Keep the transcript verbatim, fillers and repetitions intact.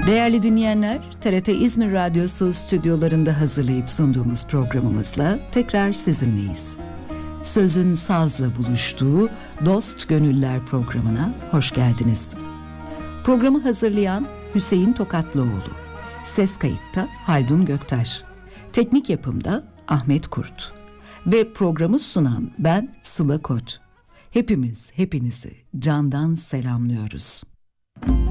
Değerli dinleyenler, T R T İzmir Radyosu stüdyolarında hazırlayıp sunduğumuz programımızla tekrar sizinleyiz. Sözün sazla buluştuğu Dost Gönüller programına hoş geldiniz. Programı hazırlayan Hüseyin Tokatlıoğlu, ses kayıtta Haldun Göktaş, teknik yapımda Ahmet Kurt ve programı sunan ben Sıla Koç. Hepimiz hepinizi candan selamlıyoruz.